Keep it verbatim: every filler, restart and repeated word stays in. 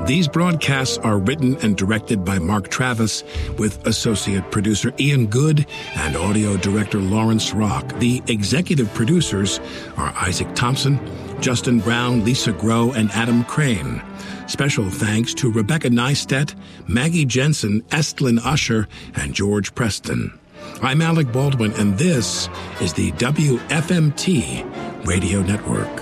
These broadcasts are written and directed by Mark Travis, with associate producer Ian Good and audio director Lawrence Rock. The executive producers are Isaac Thompson, Justin Brown, Lisa Groh, and Adam Crane. Special thanks to Rebecca Neistat, Maggie Jensen, Estlin Usher, and George Preston. I'm Alec Baldwin, and this is the W F M T Radio Network.